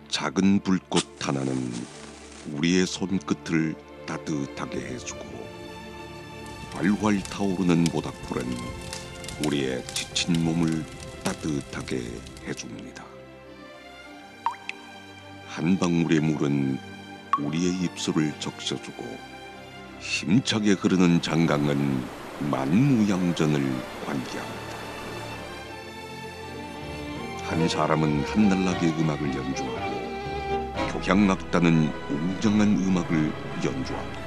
작은 불꽃 하나는 우리의 손끝을 따뜻하게 해주고, 활활 타오르는 모닥불은 우리의 지친 몸을 따뜻하게 해줍니다. 한 방울의 물은 우리의 입술을 적셔주고, 힘차게 흐르는 장강은 만무양전을 환기합니다. 한 사람은 한날나게 음악을 연주하고, 교향악단은 웅장한 음악을 연주합니다.